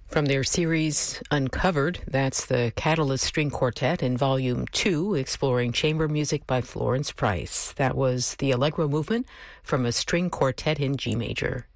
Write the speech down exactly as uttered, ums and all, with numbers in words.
From their series Uncovered, that's the Catalyst String Quartet in Volume two, exploring chamber music by Florence Price. That was the Allegro movement from a string quartet in G major.